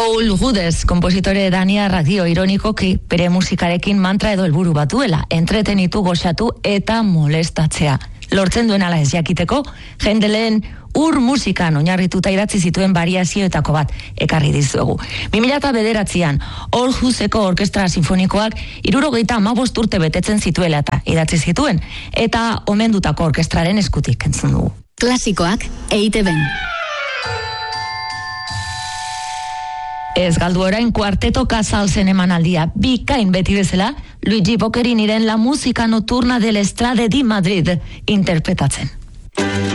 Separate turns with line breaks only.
Paul Rudess, kompositore daniarrak dio ironikoki bere musikarekin mantra edo helburu bat duela, entretenitu, goxatu eta molestatzea. Lortzen duen ala ez jakiteko, jendeleen musikan oinarrituta idatzi zituen variazioetako bat ekarri dizuegu. 2009an, Aarhuseko Orkestra Sinfonikoak 75 urte betetzen zituela eta idatzi zituen, eta omendutako orkestraren eskutik entzun dugu.
Klasikoak EITB-n.
Ez galdu orain Kuarteto Casalsen emanaldia, bikain beti bezala, Luigi Boccheriniren La Música Nocturna del Estrade di Madrid interpretatzen.